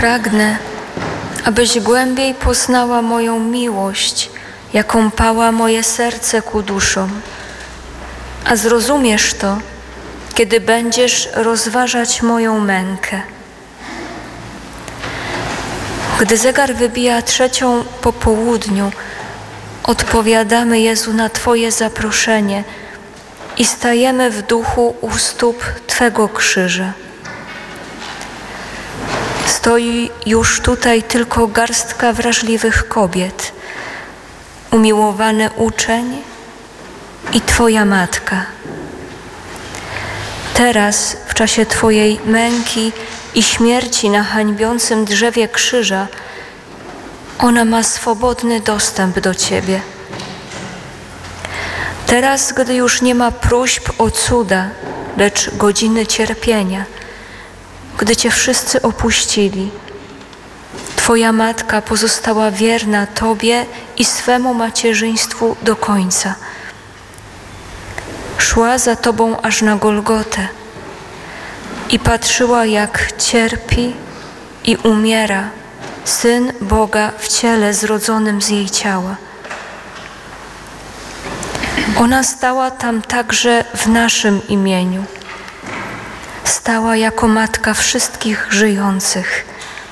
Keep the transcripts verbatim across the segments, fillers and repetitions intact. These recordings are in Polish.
Pragnę, abyś głębiej poznała moją miłość, jaką pała moje serce ku duszom. A zrozumiesz to, kiedy będziesz rozważać moją mękę. Gdy zegar wybija trzecią po południu, odpowiadamy, Jezu, na Twoje zaproszenie i stajemy w duchu u stóp Twego krzyża. Stoi już tutaj tylko garstka wrażliwych kobiet, umiłowany uczeń i Twoja matka. Teraz, w czasie Twojej męki i śmierci na hańbiącym drzewie krzyża, ona ma swobodny dostęp do Ciebie. Teraz, gdy już nie ma próśb o cuda, lecz godziny cierpienia, gdy Cię wszyscy opuścili, Twoja matka pozostała wierna Tobie i swemu macierzyństwu do końca. Szła za Tobą aż na Golgotę i patrzyła, jak cierpi i umiera Syn Boga w ciele zrodzonym z jej ciała. Ona stała tam także w naszym imieniu. Stała jako matka wszystkich żyjących.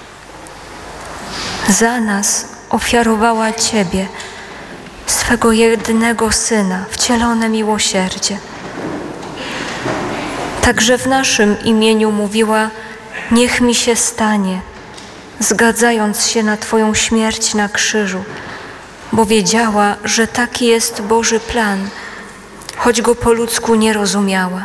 Za nas ofiarowała Ciebie, swego jedynego Syna, wcielone miłosierdzie. Także w naszym imieniu mówiła: niech mi się stanie, zgadzając się na Twoją śmierć na krzyżu, bo wiedziała, że taki jest Boży plan, choć go po ludzku nie rozumiała.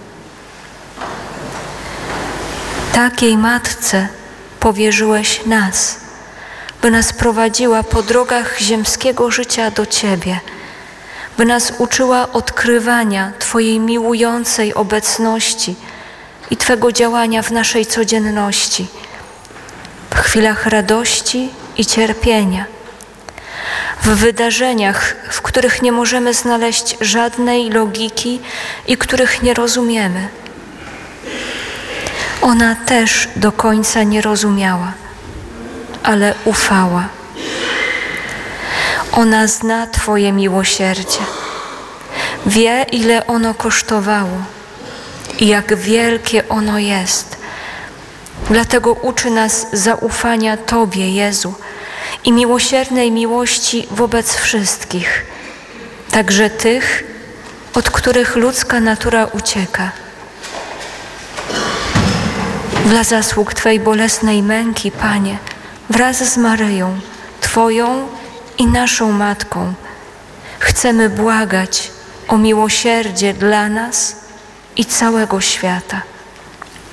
Takiej matce powierzyłeś nas, by nas prowadziła po drogach ziemskiego życia do Ciebie, by nas uczyła odkrywania Twojej miłującej obecności i Twego działania w naszej codzienności, w chwilach radości i cierpienia, w wydarzeniach, w których nie możemy znaleźć żadnej logiki i których nie rozumiemy. Ona też do końca nie rozumiała, ale ufała. Ona zna Twoje miłosierdzie, wie, ile ono kosztowało i jak wielkie ono jest. Dlatego uczy nas zaufania Tobie, Jezu, i miłosiernej miłości wobec wszystkich, także tych, od których ludzka natura ucieka. Dla zasług Twej bolesnej męki, Panie, wraz z Maryją, Twoją i naszą Matką, chcemy błagać o miłosierdzie dla nas i całego świata.